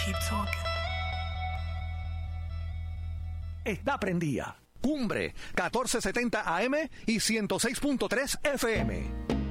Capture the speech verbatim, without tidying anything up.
keep talking. Está prendida. Cumbre, catorce setenta A M y ciento seis punto tres F M.